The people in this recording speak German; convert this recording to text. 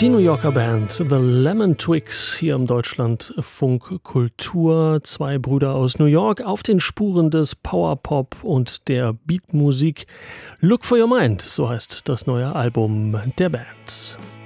Die New Yorker Band The Lemon Twigs hier im Deutschlandfunk Kultur. Zwei Brüder aus New York auf den Spuren des Powerpop und der Beatmusik. Look for Your Mind, so heißt das neue Album der Band.